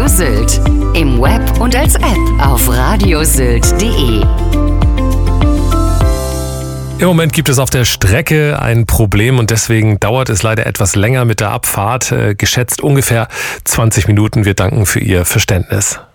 Sylt. Im Web und als App auf radiosylt.de. Im Moment gibt es auf der Strecke ein Problem und deswegen dauert es leider etwas länger mit der Abfahrt, geschätzt ungefähr 20 Minuten. Wir danken für Ihr Verständnis.